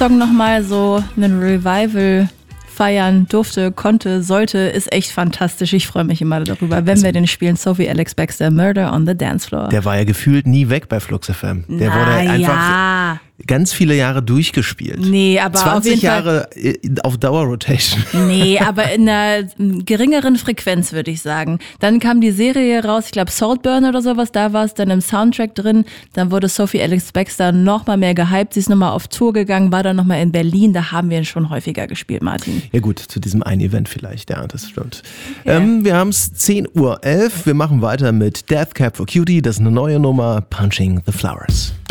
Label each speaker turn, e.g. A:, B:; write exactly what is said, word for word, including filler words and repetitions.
A: Song nochmal so einen Revival feiern durfte, konnte, sollte, ist echt fantastisch. Ich freue mich immer darüber, wenn also, wir den spielen. Sophie Alex Baxter, Murder on the Dance Floor.
B: Der war ja gefühlt nie weg bei Flux F M. Der
A: Na,
B: wurde einfach
A: ja.
B: ganz viele Jahre durchgespielt. Nee, aber
A: auf jeden
B: zwanzig Jahre
A: Fall,
B: auf Dauerrotation.
A: Nee, aber in einer geringeren Frequenz, würde ich sagen. Dann kam die Serie raus, ich glaube Saltburn oder sowas, da war es dann im Soundtrack drin. Dann wurde Sophie Alex Baxter noch mal mehr gehypt. Sie ist nochmal auf Tour gegangen, war dann nochmal in Berlin. Da haben wir ihn schon häufiger gespielt, Martin.
B: Ja gut, zu diesem einen Event vielleicht, ja, das stimmt. Okay. Ähm, wir haben es zehn Uhr elf. Wir machen weiter mit Death Cab for Cutie. Das ist eine neue Nummer, Punching the Flowers.